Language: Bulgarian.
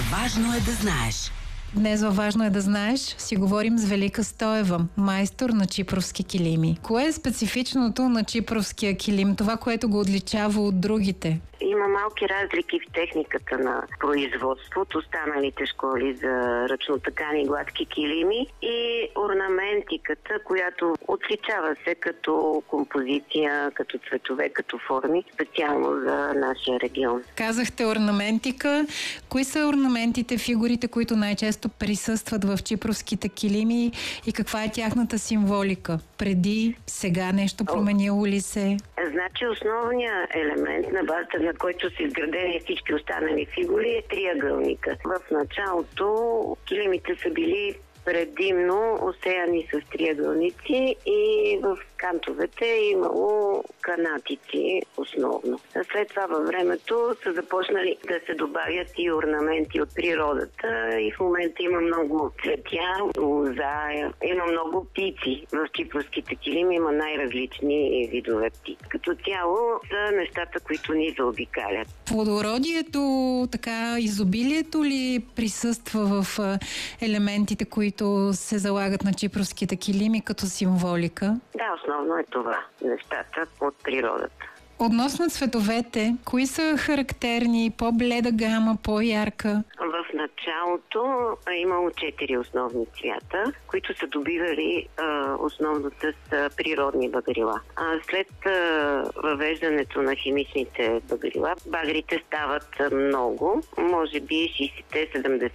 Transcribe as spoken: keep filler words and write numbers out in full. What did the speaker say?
Важно е да знаеш. Днес във Важно е да знаеш си говорим с Велика Стоева, майстор на чипровски килими. Кое е специфичното на чипровския килим, това, което го отличава от другите? Има малки разлики в техниката на производство от останалите школи за ръчнотъкани гладки килими и орнаментиката, която отличава се като композиция, като цветове, като форми, специално за нашия регион. Казахте орнаментика. Кои са орнаментите, фигурите, които най-често присъстват в чипровските килими и каква е тяхната символика? Преди, сега нещо променило ли се? Значи основният елемент, на базата на който са изградени всички останали фигури, е триъгълника. В началото килимите са били предимно осеяни с триъгълници и в кантовете е имало канатици основно. След това във времето са започнали да се добавят и орнаменти от природата и в момента има много цветя, лоза, има много птици. В чипровските килими има най-различни видове птици. Като цяло са нещата, които ни заобикалят. Плодородието, така, изобилието ли присъства в елементите, които се залагат на чипровските килими като символика? Да, основно е това. Нещата от природата. Относно цветовете, кои са характерни? По-бледа гама, по-ярка? В началото е имало четири основни цвята, които са добивали а, основно с а, природни багрила. А след а, въвеждането на химичните багрила, багрите стават много, може би шейсет-седемдесет